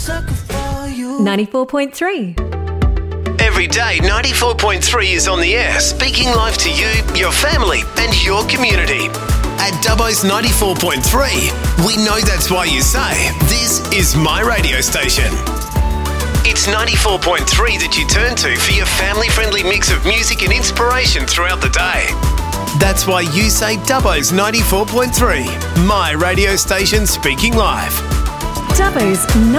94.3. Every day, 94.3 is on the air, speaking live to you, your family, and your community. At Dubbo's 94.3, we know that's why you say, this is my radio station. It's 94.3 that you turn to for your family-friendly mix of music and inspiration throughout the day. That's why you say Dubbo's 94.3, my radio station speaking live. Dubbo's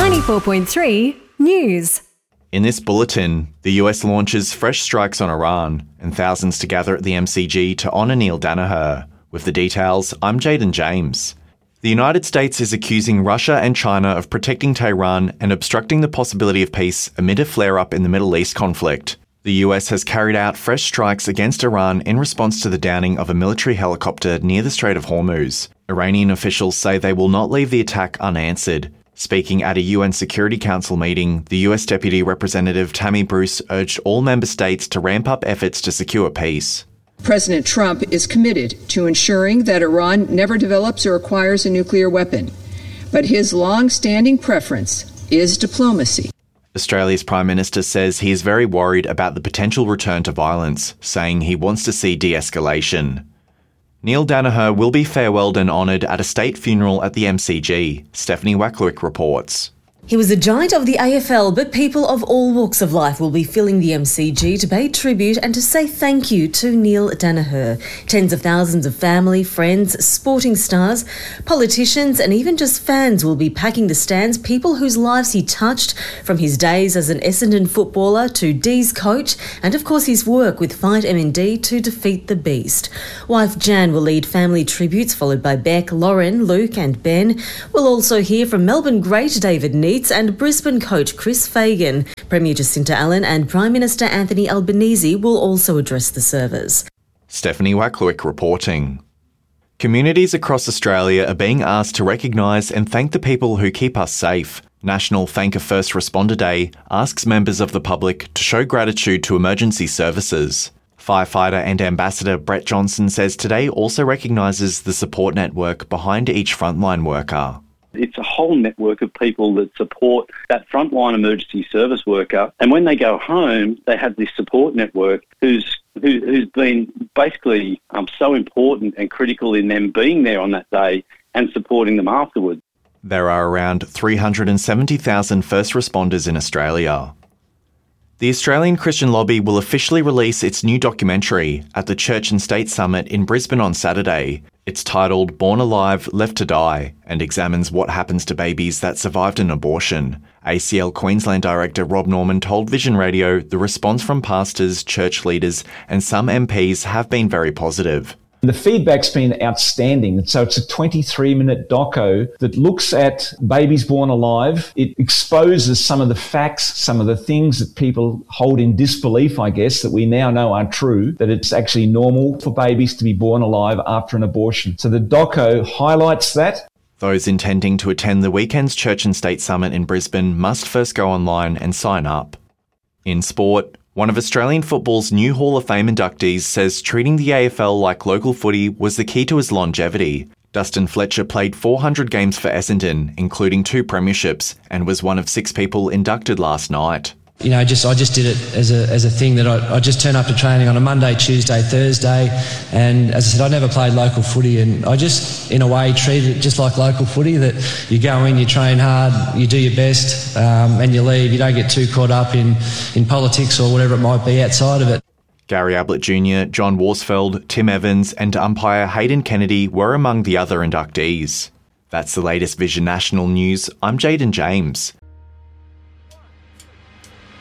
94.3 News. In this bulletin, the US launches fresh strikes on Iran and thousands to gather at the MCG to honour Neil Daniher. With the details, I'm Jaden James. The United States is accusing Russia and China of protecting Tehran and obstructing the possibility of peace amid a flare-up in the Middle East conflict. The US has carried out fresh strikes against Iran in response to the downing of a military helicopter near the Strait of Hormuz. Iranian officials say they will not leave the attack unanswered. Speaking at a UN Security Council meeting, the US Deputy Representative Tammy Bruce urged all member states to ramp up efforts to secure peace. President Trump is committed to ensuring that Iran never develops or acquires a nuclear weapon, but his long-standing preference is diplomacy. Australia's Prime Minister says he is very worried about the potential return to violence, saying he wants to see de-escalation. Neil Daniher will be farewelled and honoured at a state funeral at the MCG, Stephanie Wackluick reports. He was a giant of the AFL, but people of all walks of life will be filling the MCG to pay tribute and to say thank you to Neil Daniher. Tens of thousands of family, friends, sporting stars, politicians and even just fans will be packing the stands, people whose lives he touched, from his days as an Essendon footballer to D's coach and of course his work with Fight MND to defeat the Beast. Wife Jan will lead family tributes, followed by Beck, Lauren, Luke and Ben. We'll also hear from Melbourne great David Neitz and Brisbane coach Chris Fagan. Premier Jacinta Allen and Prime Minister Anthony Albanese will also address the service. Stephanie Wackluick reporting. Communities across Australia are being asked to recognise and thank the people who keep us safe. National Thank a First Responder Day asks members of the public to show gratitude to emergency services. Firefighter and Ambassador Brett Johnson says today also recognises the support network behind each frontline worker. It's a whole network of people that support that frontline emergency service worker. And when they go home, they have this support network who's been basically so important and critical in them being there on that day and supporting them afterwards. There are around 370,000 first responders in Australia. The Australian Christian Lobby will officially release its new documentary at the Church and State Summit in Brisbane on Saturday. It's titled Born Alive, Left to Die and examines what happens to babies that survived an abortion. ACL Queensland Director Rob Norman told Vision Radio the response from pastors, church leaders and some MPs have been very positive. The feedback's been outstanding. So it's a 23-minute doco that looks at babies born alive. It exposes some of the facts, some of the things that people hold in disbelief, I guess, that we now know are true, that it's actually normal for babies to be born alive after an abortion. So the doco highlights that. Those intending to attend the weekend's Church and State Summit in Brisbane must first go online and sign up. In sport, one of Australian football's new Hall of Fame inductees says treating the AFL like local footy was the key to his longevity. Dustin Fletcher played 400 games for Essendon, including 2 premierships, and was one of 6 people inducted last night. You know, I just did it as a thing that I just turn up to training on a Monday, Tuesday, Thursday, and as I said, I never played local footy, and I just, in a way, treated it just like local footy, that you go in, you train hard, you do your best, and you leave. You don't get too caught up in politics or whatever it might be outside of it. Gary Ablett Jr., John Worsfeld, Tim Evans and umpire Hayden Kennedy were among the other inductees. That's the latest Vision National news. I'm Jaden James.